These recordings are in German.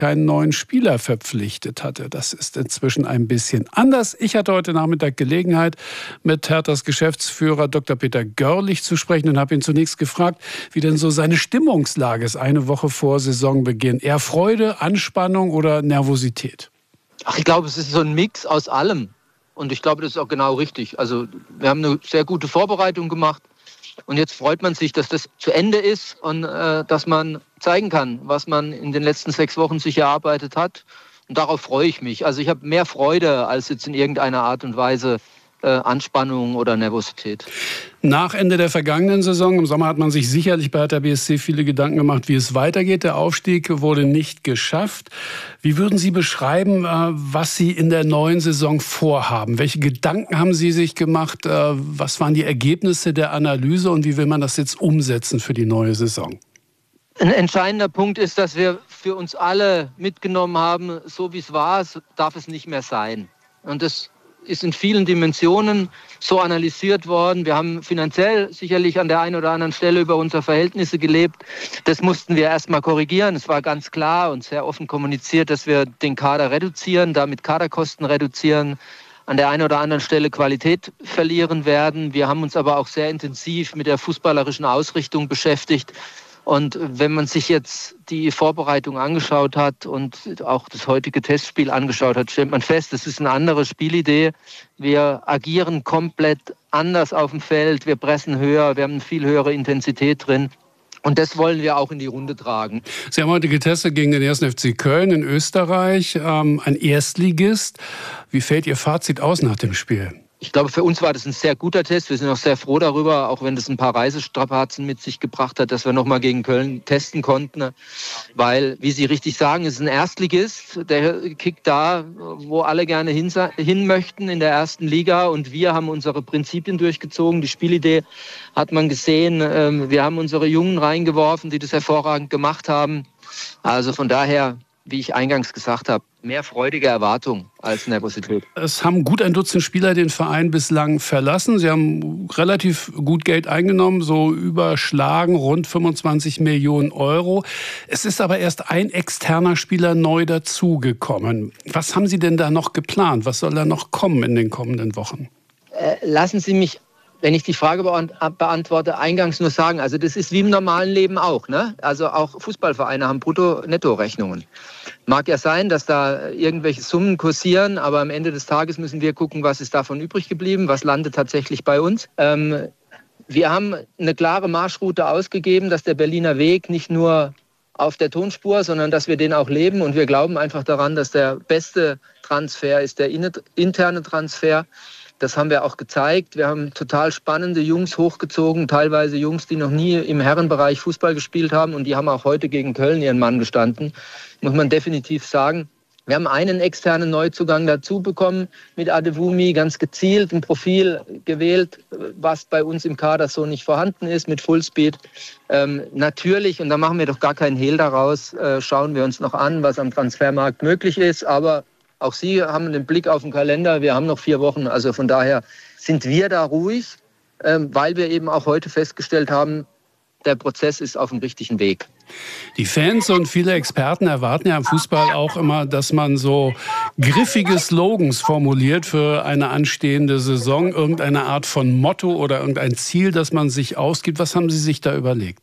keinen neuen Spieler verpflichtet hatte. Das ist inzwischen ein bisschen anders. Ich hatte heute Nachmittag Gelegenheit, mit Herthas Geschäftsführer Dr. Peter Görlich zu sprechen und habe ihn zunächst gefragt, wie denn so seine Stimmungslage ist eine Woche vor Saisonbeginn. Eher Freude, Anspannung oder Nervosität? Ach, ich glaube, es ist so ein Mix aus allem. Und ich glaube, das ist auch genau richtig. Also wir haben eine sehr gute Vorbereitung gemacht. Und jetzt freut man sich, dass das zu Ende ist und dass man zeigen kann, was man in den letzten 6 Wochen sich erarbeitet hat. Und darauf freue ich mich. Also ich habe mehr Freude als jetzt in irgendeiner Art und Weise Anspannung oder Nervosität. Nach Ende der vergangenen Saison, im Sommer hat man sich sicherlich bei Hertha BSC viele Gedanken gemacht, wie es weitergeht. Der Aufstieg wurde nicht geschafft. Wie würden Sie beschreiben, was Sie in der neuen Saison vorhaben? Welche Gedanken haben Sie sich gemacht? Was waren die Ergebnisse der Analyse und wie will man das jetzt umsetzen für die neue Saison? Ein entscheidender Punkt ist, dass wir für uns alle mitgenommen haben, so wie es war, darf es nicht mehr sein. Und das ist in vielen Dimensionen so analysiert worden. Wir haben finanziell sicherlich an der einen oder anderen Stelle über unsere Verhältnisse gelebt. Das mussten wir erstmal korrigieren. Es war ganz klar und sehr offen kommuniziert, dass wir den Kader reduzieren, damit Kaderkosten reduzieren, an der einen oder anderen Stelle Qualität verlieren werden. Wir haben uns aber auch sehr intensiv mit der fußballerischen Ausrichtung beschäftigt. Und wenn man sich jetzt die Vorbereitung angeschaut hat und auch das heutige Testspiel angeschaut hat, stellt man fest, das ist eine andere Spielidee. Wir agieren komplett anders auf dem Feld, wir pressen höher, wir haben eine viel höhere Intensität drin. Und das wollen wir auch in die Runde tragen. Sie haben heute getestet gegen den 1. FC Köln in Österreich, ein Erstligist. Wie fällt Ihr Fazit aus nach dem Spiel? Ich glaube, für uns war das ein sehr guter Test. Wir sind auch sehr froh darüber, auch wenn das ein paar Reisestrapazen mit sich gebracht hat, dass wir nochmal gegen Köln testen konnten. Weil, wie Sie richtig sagen, es ist ein Erstligist. Der kickt da, wo alle gerne hin möchten, in der ersten Liga. Und wir haben unsere Prinzipien durchgezogen. Die Spielidee hat man gesehen. Wir haben unsere Jungen reingeworfen, die das hervorragend gemacht haben. Also von daher, wie ich eingangs gesagt habe, mehr freudige Erwartung als Nervosität. Es haben gut ein Dutzend Spieler den Verein bislang verlassen. Sie haben relativ gut Geld eingenommen, so überschlagen rund 25 Millionen Euro. Es ist aber erst ein externer Spieler neu dazugekommen. Was haben Sie denn da noch geplant? Was soll da noch kommen in den kommenden Wochen? Lassen Sie mich, wenn ich die Frage beantworte, eingangs nur sagen, also das ist wie im normalen Leben auch, ne? Also auch Fußballvereine haben Brutto-Netto-Rechnungen. Mag ja sein, dass da irgendwelche Summen kursieren, aber am Ende des Tages müssen wir gucken, was ist davon übrig geblieben, was landet tatsächlich bei uns. Wir haben eine klare Marschroute ausgegeben, dass der Berliner Weg nicht nur auf der Tonspur, sondern dass wir den auch leben. Und wir glauben einfach daran, dass der beste Transfer ist der interne Transfer. Das haben wir auch gezeigt. Wir haben total spannende Jungs hochgezogen, teilweise Jungs, die noch nie im Herrenbereich Fußball gespielt haben. Und die haben auch heute gegen Köln ihren Mann gestanden, muss man definitiv sagen. Wir haben einen externen Neuzugang dazu bekommen mit Adewumi, ganz gezielt ein Profil gewählt, was bei uns im Kader so nicht vorhanden ist, mit Fullspeed. Natürlich, und da machen wir doch gar keinen Hehl daraus, schauen wir uns noch an, was am Transfermarkt möglich ist. Aber auch Sie haben den Blick auf den Kalender. Wir haben noch 4 Wochen. Also von daher sind wir da ruhig, weil wir eben auch heute festgestellt haben, der Prozess ist auf dem richtigen Weg. Die Fans und viele Experten erwarten ja im Fußball auch immer, dass man so griffige Slogans formuliert für eine anstehende Saison. Irgendeine Art von Motto oder irgendein Ziel, das man sich ausgibt. Was haben Sie sich da überlegt?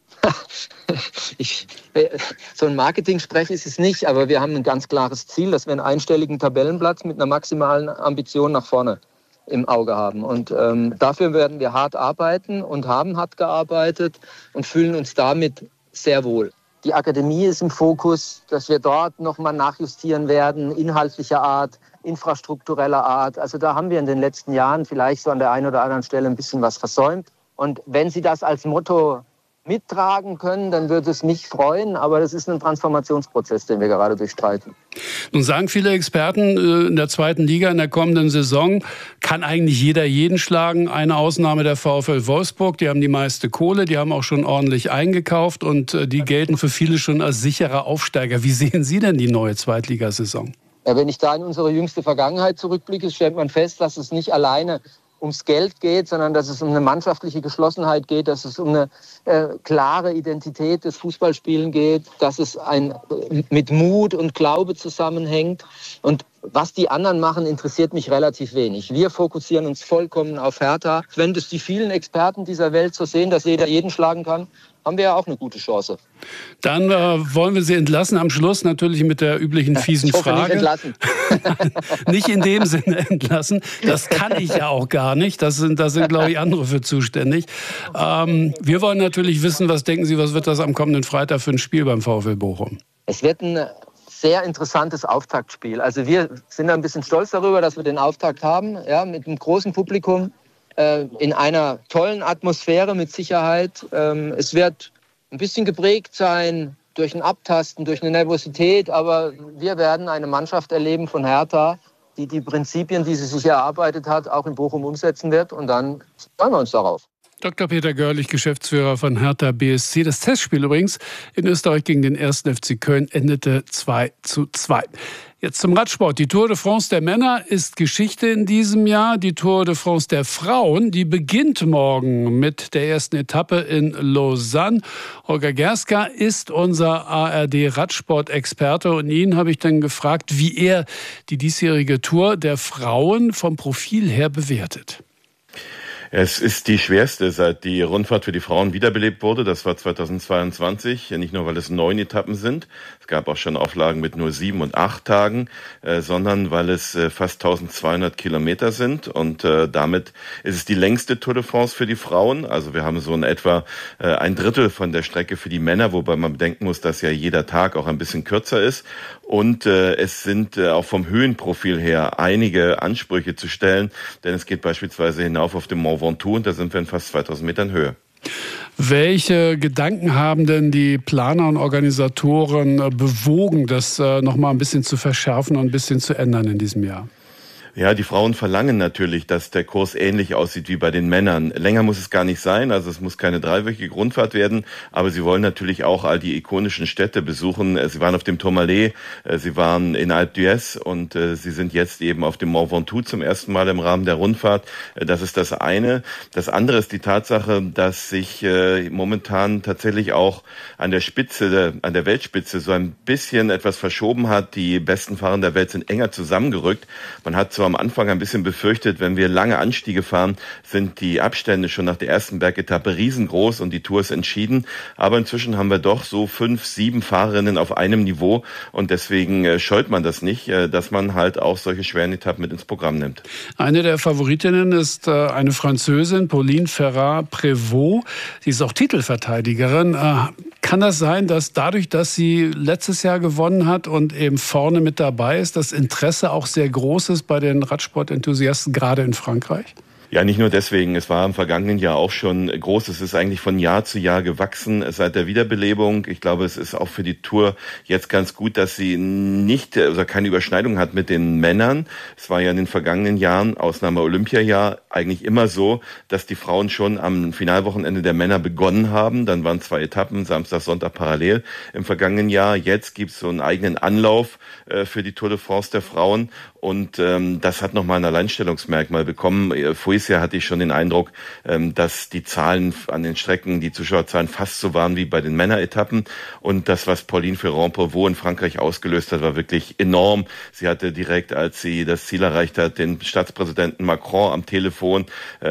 So ein Marketing-Sprech ist es nicht, aber wir haben ein ganz klares Ziel, dass wir einen einstelligen Tabellenplatz mit einer maximalen Ambition nach vorne im Auge haben. Und dafür werden wir hart arbeiten und haben hart gearbeitet und fühlen uns damit sehr wohl. Die Akademie ist im Fokus, dass wir dort nochmal nachjustieren werden, inhaltlicher Art, infrastruktureller Art. Also da haben wir in den letzten Jahren vielleicht so an der einen oder anderen Stelle ein bisschen was versäumt. Und wenn Sie das als Motto mittragen können, dann würde es mich freuen. Aber das ist ein Transformationsprozess, den wir gerade durchstreiten. Nun sagen viele Experten, in der 2. Liga in der kommenden Saison kann eigentlich jeder jeden schlagen. Eine Ausnahme der VfL Wolfsburg. Die haben die meiste Kohle, die haben auch schon ordentlich eingekauft und die gelten für viele schon als sicherer Aufsteiger. Wie sehen Sie denn die neue Zweitligasaison? Ja, wenn ich da in unsere jüngste Vergangenheit zurückblicke, stellt man fest, dass es nicht alleine ums Geld geht, sondern dass es um eine mannschaftliche Geschlossenheit geht, dass es um eine klare Identität des Fußballspielen geht, dass es mit Mut und Glaube zusammenhängt. Und was die anderen machen, interessiert mich relativ wenig. Wir fokussieren uns vollkommen auf Hertha. Wenn das die vielen Experten dieser Welt so sehen, dass jeder jeden schlagen kann, haben wir ja auch eine gute Chance. Dann wollen wir Sie entlassen. Am Schluss natürlich mit der üblichen fiesen Frage. Nicht entlassen. Nicht in dem Sinne entlassen. Das kann ich ja auch gar nicht. Das sind glaube ich, andere für zuständig. Wir wollen natürlich wissen, was denken Sie, was wird das am kommenden Freitag für ein Spiel beim VfL Bochum? Es wird ein sehr interessantes Auftaktspiel. Also wir sind ein bisschen stolz darüber, dass wir den Auftakt haben, ja, mit einem großen Publikum. In einer tollen Atmosphäre mit Sicherheit. Es wird ein bisschen geprägt sein durch ein Abtasten, durch eine Nervosität, aber wir werden eine Mannschaft erleben von Hertha, die die Prinzipien, die sie sich erarbeitet hat, auch in Bochum umsetzen wird, und dann freuen wir uns darauf. Dr. Peter Görlich, Geschäftsführer von Hertha BSC. Das Testspiel übrigens in Österreich gegen den 1. FC Köln endete 2:2. Jetzt zum Radsport. Die Tour de France der Männer ist Geschichte in diesem Jahr. Die Tour de France der Frauen, die beginnt morgen mit der ersten Etappe in Lausanne. Holger Gerska ist unser ARD-Radsport-Experte und ihn habe ich dann gefragt, wie er die diesjährige Tour der Frauen vom Profil her bewertet. Es ist die schwerste, seit die Rundfahrt für die Frauen wiederbelebt wurde. Das war 2022. Nicht nur, weil es 9 Etappen sind. Es gab auch schon Auflagen mit nur 7 und 8 Tagen, sondern weil es fast 1200 Kilometer sind. Und damit ist es die längste Tour de France für die Frauen. Also wir haben so in etwa ein Drittel von der Strecke für die Männer, wobei man bedenken muss, dass ja jeder Tag auch ein bisschen kürzer ist. Und es sind auch vom Höhenprofil her einige Ansprüche zu stellen, denn es geht beispielsweise hinauf auf den Mont Ventoux und da sind wir in fast 2000 Metern Höhe. Welche Gedanken haben denn die Planer und Organisatoren bewogen, das nochmal ein bisschen zu verschärfen und ein bisschen zu ändern in diesem Jahr? Ja, die Frauen verlangen natürlich, dass der Kurs ähnlich aussieht wie bei den Männern. Länger muss es gar nicht sein, also es muss keine 3-wöchige Rundfahrt werden, aber sie wollen natürlich auch all die ikonischen Städte besuchen. Sie waren auf dem Tourmalet, sie waren in Alpe d'Huez und sie sind jetzt eben auf dem Mont Ventoux zum ersten Mal im Rahmen der Rundfahrt. Das ist das eine. Das andere ist die Tatsache, dass sich momentan tatsächlich auch an der Spitze, an der Weltspitze so ein bisschen etwas verschoben hat. Die besten Fahrer der Welt sind enger zusammengerückt. Man hat zwar am Anfang ein bisschen befürchtet, wenn wir lange Anstiege fahren, sind die Abstände schon nach der ersten Bergetappe riesengroß und die Tour ist entschieden. Aber inzwischen haben wir doch so 5, 7 Fahrerinnen auf einem Niveau und deswegen scheut man das nicht, dass man halt auch solche schweren Etappen mit ins Programm nimmt. Eine der Favoritinnen ist eine Französin, Pauline Ferrat-Prévot. Sie ist auch Titelverteidigerin. Kann das sein, dass dadurch, dass sie letztes Jahr gewonnen hat und eben vorne mit dabei ist, das Interesse auch sehr groß ist bei den Radsportenthusiasten, gerade in Frankreich? Ja, nicht nur deswegen. Es war im vergangenen Jahr auch schon groß. Es ist eigentlich von Jahr zu Jahr gewachsen seit der Wiederbelebung. Ich glaube, es ist auch für die Tour jetzt ganz gut, dass sie nicht oder keine Überschneidung hat mit den Männern. Es war ja in den vergangenen Jahren, Ausnahme Olympiajahr, eigentlich immer so, dass die Frauen schon am Finalwochenende der Männer begonnen haben. Dann waren 2 Etappen, Samstag, Sonntag parallel im vergangenen Jahr. Jetzt gibt es so einen eigenen Anlauf für die Tour de France der Frauen. Und das hat nochmal ein Alleinstellungsmerkmal bekommen. Voriges Jahr hatte ich schon den Eindruck, dass die Zahlen an den Strecken, die Zuschauerzahlen fast so waren wie bei den Männeretappen. Und das, was Pauline Ferrand-Prévot in Frankreich ausgelöst hat, war wirklich enorm. Sie hatte direkt, als sie das Ziel erreicht hat, den Staatspräsidenten Macron am Telefon.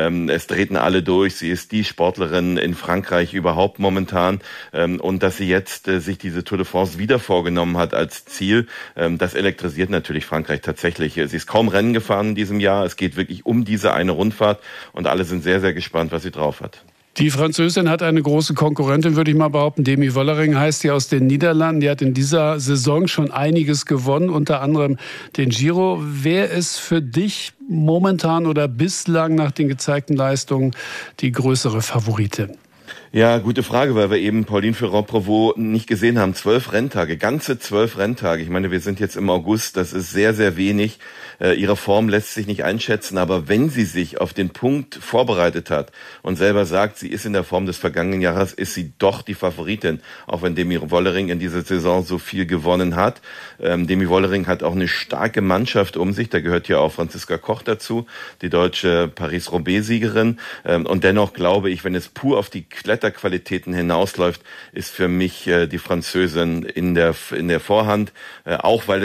Es drehten alle durch. Sie ist die Sportlerin in Frankreich überhaupt momentan. Und dass sie jetzt sich diese Tour de France wieder vorgenommen hat als Ziel, das elektrisiert natürlich Frankreich tatsächlich. Sie ist kaum Rennen gefahren in diesem Jahr. Es geht wirklich um diese eine Rundfahrt und alle sind sehr, sehr gespannt, was sie drauf hat. Die Französin hat eine große Konkurrentin, würde ich mal behaupten. Demi Wollering heißt sie, aus den Niederlanden. Die hat in dieser Saison schon einiges gewonnen, unter anderem den Giro. Wer ist für dich momentan oder bislang nach den gezeigten Leistungen die größere Favoritin? Ja, gute Frage, weil wir eben Pauline Ferrand-Prévot nicht gesehen haben. 12 Renntage, ganze 12 Renntage. Ich meine, wir sind jetzt im August, das ist sehr, sehr wenig. Ihre Form lässt sich nicht einschätzen, aber wenn sie sich auf den Punkt vorbereitet hat und selber sagt, sie ist in der Form des vergangenen Jahres, ist sie doch die Favoritin, auch wenn Demi Wollering in dieser Saison so viel gewonnen hat. Demi Wollering hat auch eine starke Mannschaft um sich, da gehört ja auch Franziska Koch dazu, die deutsche Paris-Roubaix-Siegerin. Und dennoch glaube ich, wenn es pur auf die Kletterqualitäten hinausläuft, ist für mich die Französin in der Vorhand, auch weil